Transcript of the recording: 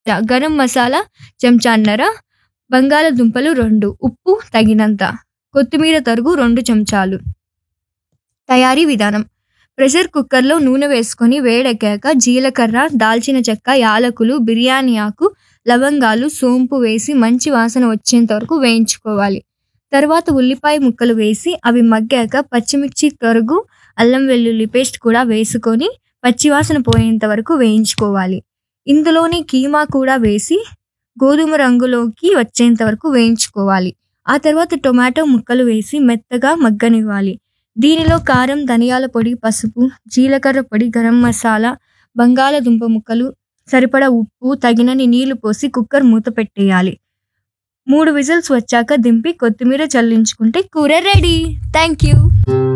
గరం మసాలా చెంచాన్నర, బంగాళదుంపలు 2, ఉప్పు తగినంత, కొత్తిమీర తరుగు 2 చెంచాలు. తయారీ విధానం: ప్రెషర్ కుక్కర్‌లో నూనె వేసుకొని వేడెక్కాక జీలకర్ర, దాల్చిన చెక్క, యాలకులు, బిర్యానీ ఆకు, లవంగాలు, సోంపు వేసి మంచి వాసన వచ్చేంత వరకు వేయించుకోవాలి. తర్వాత ఉల్లిపాయ ముక్కలు వేసి అవి మగ్గాక పచ్చిమిర్చి తరుగు, అల్లం వెల్లుల్లి పేస్ట్ కూడా వేసుకొని పచ్చివాసన పోయేంత వరకు వేయించుకోవాలి. ఇందులోనే కీమా కూడా వేసి గోధుమ రంగులోకి వచ్చేంత వరకు వేయించుకోవాలి. ఆ తర్వాత టొమాటో ముక్కలు వేసి మెత్తగా మగ్గనివ్వాలి. దీనిలో కారం, ధనియాల పొడి, పసుపు, జీలకర్ర పొడి, గరం మసాలా, బంగాళదుంప ముక్కలు, సరిపడా ఉప్పు, తగినన్ని నీళ్లు పోసి కుక్కర్ మూత పెట్టేయాలి. 3 విజిల్స్ వచ్చాక దింపి కొత్తిమీర చల్లించుకుంటే కూర రెడీ. Thank you.